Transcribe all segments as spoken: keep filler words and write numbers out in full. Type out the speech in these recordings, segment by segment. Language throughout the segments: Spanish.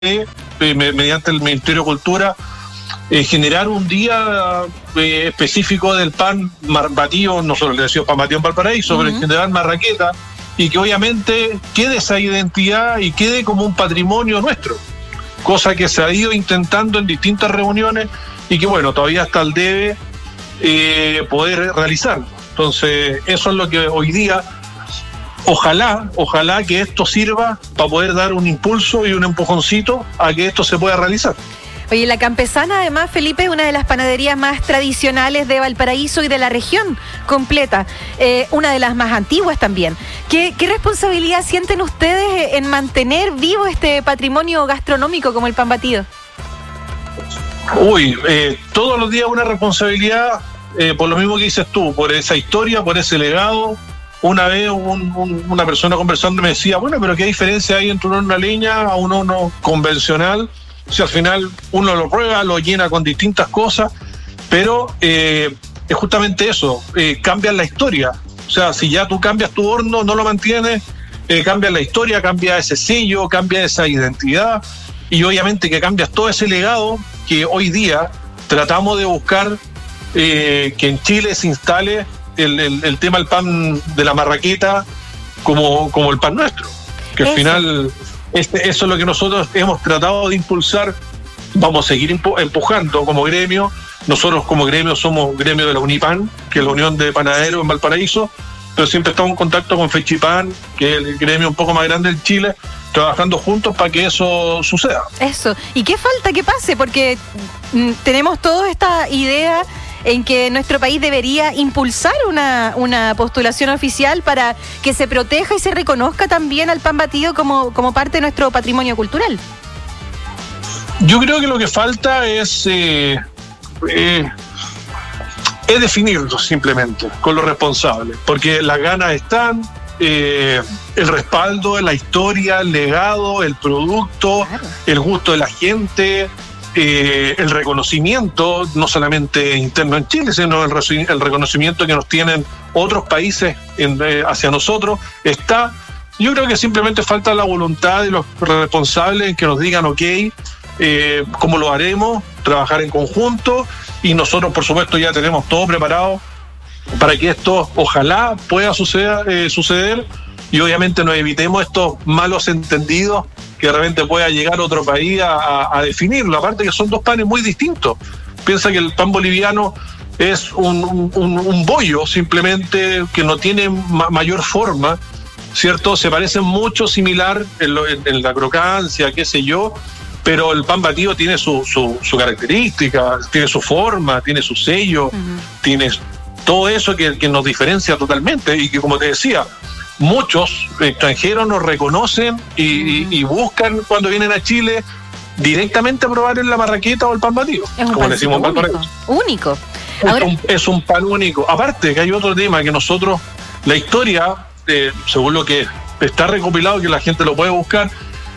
eh, mediante el Ministerio de Cultura, eh, generar un día eh, específico del pan batido, nosotros le decimos pan batido en Valparaíso, uh-huh. pero en general marraqueta, y que obviamente quede esa identidad y quede como un patrimonio nuestro, cosa que se ha ido intentando en distintas reuniones y que bueno, todavía está al debe eh, poder realizar. Entonces, eso es lo que hoy día, ojalá, ojalá que esto sirva para poder dar un impulso y un empujoncito a que esto se pueda realizar. Oye, La Campesana, además, Felipe, es una de las panaderías más tradicionales de Valparaíso y de la región completa, eh, una de las más antiguas también. ¿Qué, qué responsabilidad sienten ustedes en mantener vivo este patrimonio gastronómico como el pan batido? Uy, eh, todos los días una responsabilidad, eh, por lo mismo que dices tú, por esa historia, por ese legado. Una vez un, un, una persona conversando me decía, bueno, pero ¿qué diferencia hay entre un horno a leña a un horno convencional? Si al final uno lo prueba, lo llena con distintas cosas, pero eh, es justamente eso, eh, cambian la historia. O sea, si ya tú cambias tu horno, no lo mantienes, eh, cambia la historia, cambia ese sello, cambia esa identidad, y obviamente que cambias todo ese legado que hoy día tratamos de buscar eh, que en Chile se instale el, el, el tema del pan de la marraqueta como, como el pan nuestro, que al eso. final... Este, eso es lo que nosotros hemos tratado de impulsar. Vamos a seguir empujando como gremio. Nosotros como gremio somos gremio de la Unipan, que es la Unión de Panaderos en Valparaíso, pero siempre estamos en contacto con Fechipan, que es el gremio un poco más grande en Chile, trabajando juntos para que eso suceda. Eso. ¿Y qué falta que pase? Porque mm, tenemos toda esta idea en que nuestro país debería impulsar una, una postulación oficial para que se proteja y se reconozca también al pan batido como, como parte de nuestro patrimonio cultural. Yo creo que lo que falta es, eh, eh, es definirlo simplemente con los responsables, porque las ganas están, eh, el respaldo, la historia, el legado, el producto, claro. el gusto de la gente... Eh, el reconocimiento, no solamente interno en Chile, sino el, el reconocimiento que nos tienen otros países en, eh, hacia nosotros, está. Yo creo que simplemente falta la voluntad de los responsables en que nos digan, ok, eh, cómo lo haremos, trabajar en conjunto, y nosotros, por supuesto, ya tenemos todo preparado para que esto, ojalá, pueda suceder, eh, suceder y obviamente nos evitemos estos malos entendidos que de repente pueda llegar a otro país a, a, a definirlo. Aparte que son dos panes muy distintos. Piensa que el pan boliviano es un, un, un bollo simplemente que no tiene ma- mayor forma, ¿cierto? Se parecen mucho similar en, lo, en, en la crocancia, qué sé yo, pero el pan batido tiene su, su, su característica, tiene su forma, tiene su sello, uh-huh. tiene todo eso que, que nos diferencia totalmente y que, como te decía, muchos extranjeros nos reconocen y, y, y buscan cuando vienen a Chile directamente a probar en la marraqueta o el pan batido, como le decimos en Valparaíso. Único. Ahora... Es, un, es un pan único. Aparte que hay otro tema que nosotros, la historia, eh, según lo que está recopilado, que la gente lo puede buscar,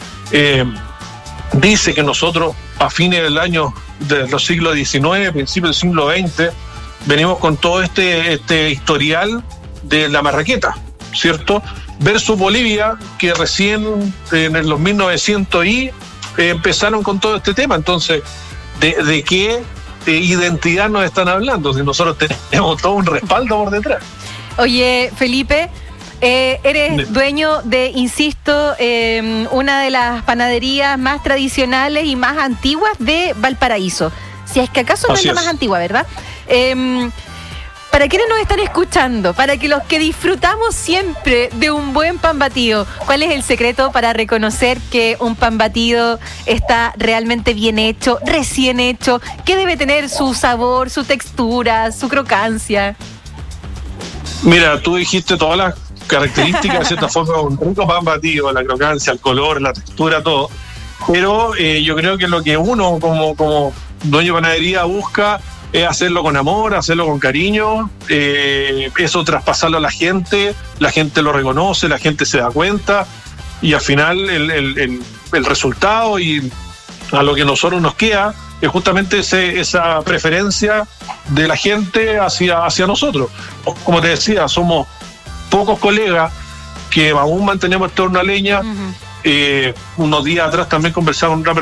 eh, dice que nosotros a fines del año de los siglos diecinueve, principios del siglo veinte, venimos con todo este, este historial de la marraqueta, ¿cierto? Versus Bolivia, que recién en los mil novecientos y eh, empezaron con todo este tema. Entonces, ¿de, de qué eh, identidad nos están hablando? Si nosotros tenemos todo un respaldo por detrás. Oye, Felipe, eh, eres dueño de, insisto, eh, una de las panaderías más tradicionales y más antiguas de Valparaíso. Si es que acaso no es la más antigua, ¿verdad? Eh, Para quienes nos están escuchando, para que los que disfrutamos siempre de un buen pan batido, ¿cuál es el secreto para reconocer que un pan batido está realmente bien hecho, recién hecho? ¿Qué debe tener su sabor, su textura, su crocancia? Mira, tú dijiste todas las características de cierta forma de un rico pan batido, la crocancia, el color, la textura, todo. Pero eh, yo creo que lo que uno como, como dueño de panadería busca es hacerlo con amor, hacerlo con cariño, eh, eso traspasarlo a la gente, la gente lo reconoce, la gente se da cuenta y al final el, el, el, el resultado y a lo que a nosotros nos queda es justamente ese, esa preferencia de la gente hacia, hacia nosotros. Como te decía, somos pocos colegas que aún mantenemos este horno a leña, uh-huh. Eh, unos días atrás también conversaba con una